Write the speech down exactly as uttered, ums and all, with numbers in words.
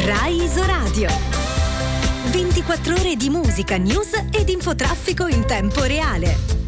Rai Isoradio. ventiquattro ore di musica, news ed infotraffico in tempo reale.